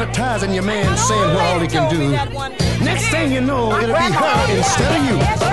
advertising your man saying what all he can do. Next thing you know, it'll be her instead of you.